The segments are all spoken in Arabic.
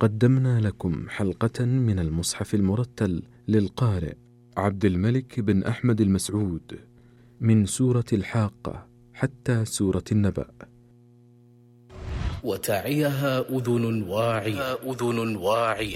قدمنا لكم حلقة من المصحف المرتل للقارئ عبد الملك بن أحمد المسعود من سورة الحاقة حتى سورة النبأ. وتعيها أذن واعية.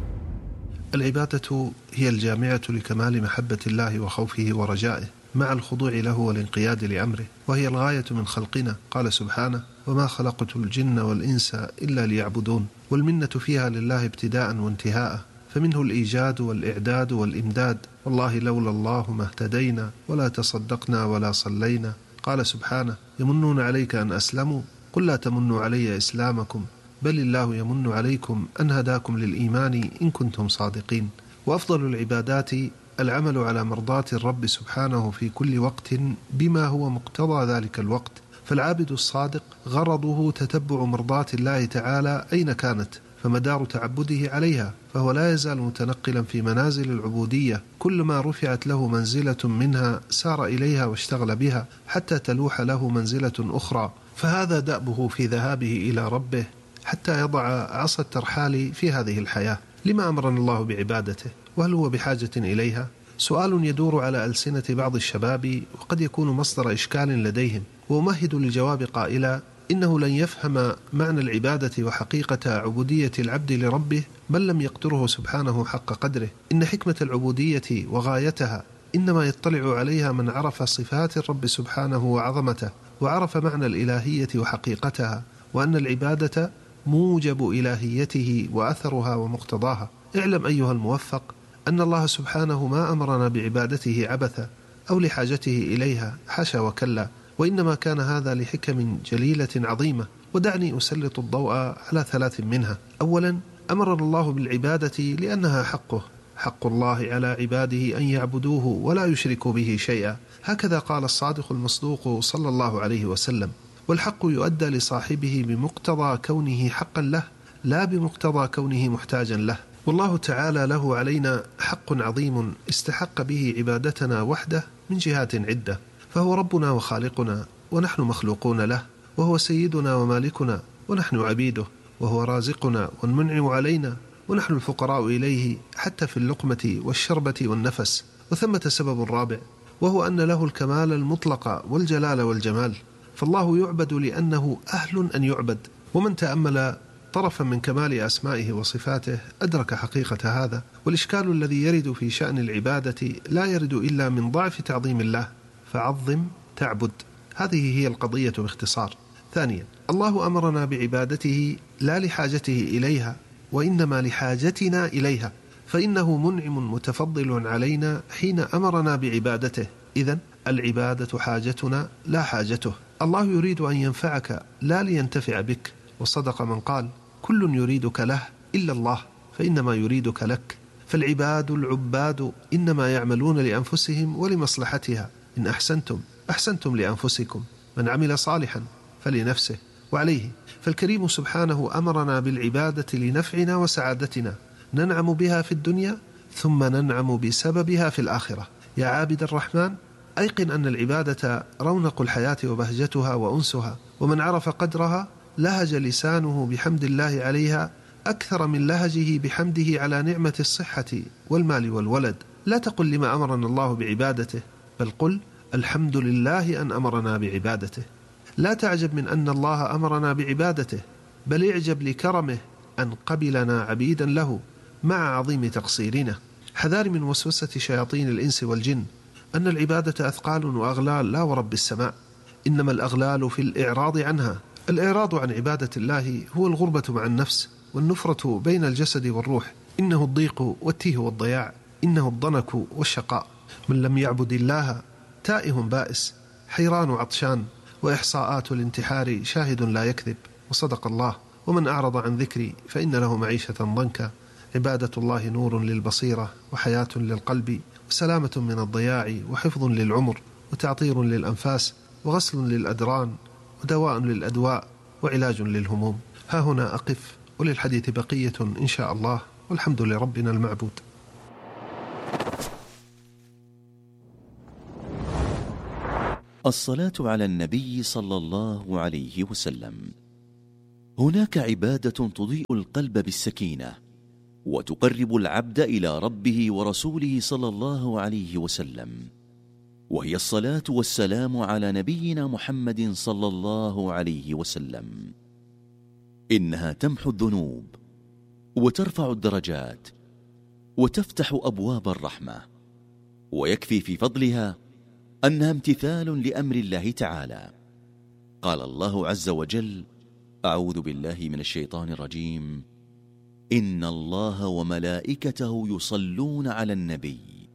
العبادة هي الجامعة لكمال محبة الله وخوفه ورجائه مع الخضوع له والانقياد لأمره، وهي الغاية من خلقنا. قال سبحانه: وما خلقت الجن والإنس إلا ليعبدون. والمنة فيها لله ابتداء وانتهاء، فمنه الإيجاد والإعداد والإمداد. والله لولا الله ما اهتدينا ولا تصدقنا ولا صلينا. قال سبحانه: يمنون عليك أن أسلموا، قل لا تمنوا علي إسلامكم بل الله يمن عليكم أن هداكم للإيمان إن كنتم صادقين. وأفضل العبادات العمل على مرضاة الرب سبحانه في كل وقت بما هو مقتضى ذلك الوقت، فالعابد الصادق غرضه تتبع مرضاة الله تعالى أين كانت، فمدار تعبده عليها، فهو لا يزال متنقلا في منازل العبودية، كل ما رفعت له منزلة منها سار إليها واشتغل بها حتى تلوح له منزلة أخرى، فهذا دأبه في ذهابه إلى ربه حتى يضع عصا الترحال في هذه الحياة. لما أمرنا الله بعبادته؟ وهل هو بحاجة إليها؟ سؤال يدور على ألسنة بعض الشباب وقد يكون مصدر إشكال لديهم، وأمهد للجواب قائلا: إنه لن يفهم معنى العبادة وحقيقة عبودية العبد لربه من لم يقدره سبحانه حق قدره. إن حكمة العبودية وغايتها إنما يطلع عليها من عرف صفات الرب سبحانه وعظمته، وعرف معنى الإلهية وحقيقتها، وأن العبادة موجب إلهيته وأثرها ومقتضاها. اعلم أيها الموفق أن الله سبحانه ما أمرنا بعبادته عبثا أو لحاجته إليها، حاشا وكلا، وإنما كان هذا لحكم جليلة عظيمة. ودعني أسلط الضوء على ثلاث منها. أولا، أمرنا الله بالعبادة لأنها حقه، حق الله على عباده أن يعبدوه ولا يشركوا به شيئا، هكذا قال الصادق المصدوق صلى الله عليه وسلم. والحق يؤدى لصاحبه بمقتضى كونه حقا له، لا بمقتضى كونه محتاجا له. والله تعالى له علينا حق عظيم استحق به عبادتنا وحده من جهات عدة، فهو ربنا وخالقنا ونحن مخلوقون له، وهو سيدنا ومالكنا ونحن عبيده، وهو رازقنا والمنعم علينا ونحن الفقراء إليه حتى في اللقمة والشربة والنفس. وثمة سبب رابع، وهو أن له الكمال المطلق والجلال والجمال، فالله يعبد لأنه أهل أن يعبد. ومن تأمل طرفا من كمال أسمائه وصفاته أدرك حقيقة هذا. والإشكال الذي يرد في شأن العبادة لا يرد إلا من ضعف تعظيم الله، فعظم تعبد، هذه هي القضية باختصار. ثانيا، الله أمرنا بعبادته لا لحاجته إليها، وإنما لحاجتنا إليها، فإنه منعم متفضل علينا حين أمرنا بعبادته. إذن العبادة حاجتنا لا حاجته. الله يريد أن ينفعك لا لينتفع بك، وصدق من قال: كل يريدك له إلا الله فإنما يريدك لك. فالعباد العباد إنما يعملون لأنفسهم ولمصلحتها، إن أحسنتم أحسنتم لأنفسكم، من عمل صالحا فلنفسه وعليه. فالكريم سبحانه أمرنا بالعبادة لنفعنا وسعادتنا، ننعم بها في الدنيا ثم ننعم بسببها في الآخرة. يا عابد الرحمن، أيقن أن العبادة رونق الحياة وبهجتها وأنسها، ومن عرف قدرها لهج لسانه بحمد الله عليها أكثر من لهجه بحمده على نعمة الصحة والمال والولد. لا تقل لما أمرنا الله بعبادته، بل قل الحمد لله أن أمرنا بعبادته. لا تعجب من أن الله أمرنا بعبادته، بل اعجب لكرمه أن قبلنا عبيدا له مع عظيم تقصيرنا. حذار من وسوسة شياطين الإنس والجن، أن العبادة أثقال وأغلال لا ورب السماء، إنما الأغلال في الإعراض عنها. الإعراض عن عبادة الله هو الغربة مع النفس والنفرة بين الجسد والروح، إنه الضيق والتيه والضياع، إنه الضنك والشقاء. من لم يعبد الله تائه بائس، حيران عطشان، وإحصاءات الانتحار شاهد لا يكذب، وصدق الله: ومن أعرض عن ذكري فإن له معيشة ضنكا. عبادة الله نور للبصيرة وحياة للقلب وسلامة من الضياع وحفظ للعمر وتعطير للأنفاس وغسل للأدران ودواء للأدواء وعلاج للهموم. ها هنا أقف، وللحديث بقية إن شاء الله، والحمد لربنا المعبود. الصلاة على النبي صلى الله عليه وسلم. هناك عبادة تضيء القلب بالسكينة وتقرب العبد إلى ربه ورسوله صلى الله عليه وسلم، وهي الصلاة والسلام على نبينا محمد صلى الله عليه وسلم. إنها تمحو الذنوب وترفع الدرجات وتفتح أبواب الرحمة، ويكفي في فضلها أنها امتثال لأمر الله تعالى. قال الله عز وجل: أعوذ بالله من الشيطان الرجيم: إن الله وملائكته يصلون على النبي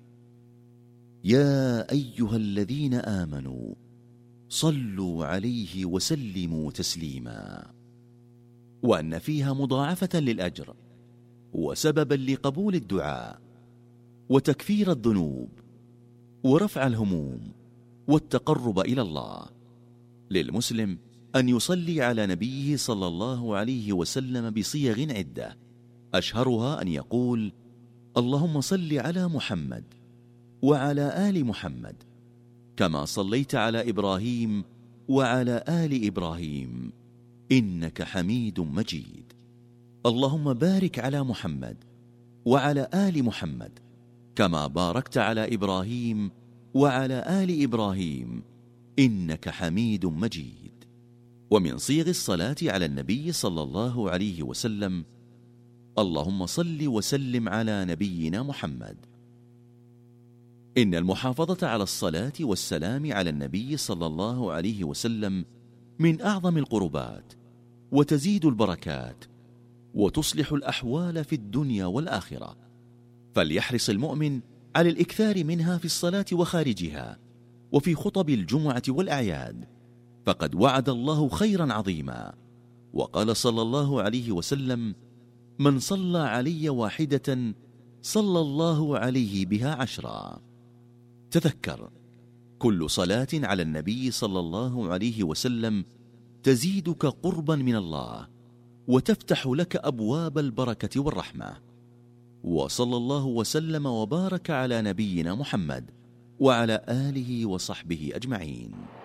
يا أيها الذين آمنوا صلوا عليه وسلموا تسليما. وأن فيها مضاعفة للأجر وسببا لقبول الدعاء وتكفير الذنوب ورفع الهموم والتقرب إلى الله. للمسلم أن يصلي على نبيه صلى الله عليه وسلم بصيغ عدة، أشهرها أن يقول: اللهم صل على محمد وعلى آل محمد كما صليت على إبراهيم وعلى آل إبراهيم إنك حميد مجيد. اللهم بارك على محمد وعلى آل محمد كما باركت على إبراهيم وعلى آل إبراهيم إنك حميد مجيد. ومن صيغ الصلاة على النبي صلى الله عليه وسلم: اللهم صل وسلم على نبينا محمد. إن المحافظة على الصلاة والسلام على النبي صلى الله عليه وسلم من أعظم القربات، وتزيد البركات وتصلح الأحوال في الدنيا والآخرة، فليحرص المؤمن على الإكثار منها في الصلاة وخارجها وفي خطب الجمعة والأعياد، فقد وعد الله خيرا عظيما. وقال صلى الله عليه وسلم: من صلى علي واحدة صلى الله عليه بها 10. تذكر، كل صلاة على النبي صلى الله عليه وسلم تزيدك قربا من الله وتفتح لك أبواب البركة والرحمة. وصلى الله وسلم وبارك على نبينا محمد وعلى آله وصحبه أجمعين.